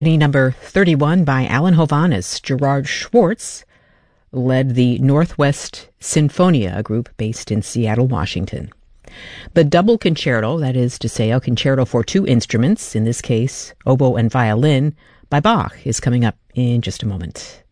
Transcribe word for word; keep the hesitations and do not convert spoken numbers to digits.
Number thirty-one by Alan Hovhaness. Gerard Schwartz led the Northwest Sinfonia, a group based in Seattle, Washington. The double concerto, that is to say, a concerto for two instruments, in this case, oboe and violin, by Bach, is coming up in just a moment.